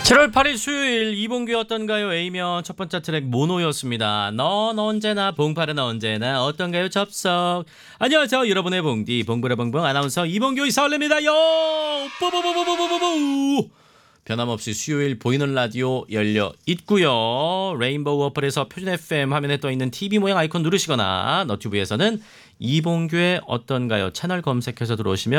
7월 8일 수요일 이봉규 어떤가요? A면 첫 번째 트랙 모노였습니다. 넌 언제나 봉파는 언제나 어떤가요? 접속. 안녕하세요. 여러분의 봉디 봉부라 봉봉 아나운서 이봉규 설레입니다요. 뽀뽀뽀뽀뽀뽀뽀. 변함없이 수요일 보이는 라디오 열려 있고요. 레인보우 어플에서 표준 FM 화면에 떠있는 TV 모양 아이콘 누르시거나 너튜브에서는 이봉규의 어떤가요? 채널 검색해서 들어오시면